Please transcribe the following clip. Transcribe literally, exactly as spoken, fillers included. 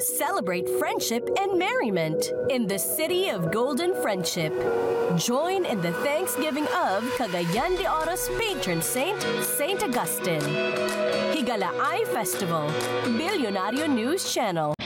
celebrate friendship and merriment in the city of Golden Friendship. Join in the Thanksgiving of Cagayan de Oro's patron saint, Saint Augustine. Higala Eye Festival, Billionario News Channel.